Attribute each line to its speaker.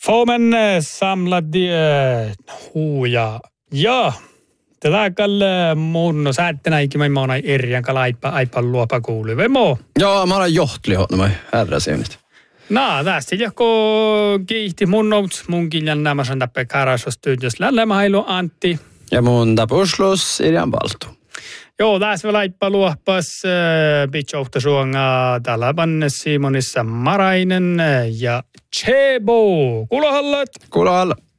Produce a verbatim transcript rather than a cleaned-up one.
Speaker 1: Får man samlade huuja. Ja, tätä kalle mun säättänä ikimäin maana eriän kala aipa aipa luopa kuului. Vemo?
Speaker 2: Joo, mä olen johtliho, nämä herrasiunit.
Speaker 1: No, tästä joko kiihti mun nouts munkin ja nämä sen tappe karasostyydjös lällämailu Antti.
Speaker 2: Ja mun tapuslus Irjan Valtu.
Speaker 1: Joo, tässä vielä aipa luopas äh, pitchouhta suonga täällä panne Simonissa Marainen ja Chebo. Kuulohallat.
Speaker 2: Kuulohalla.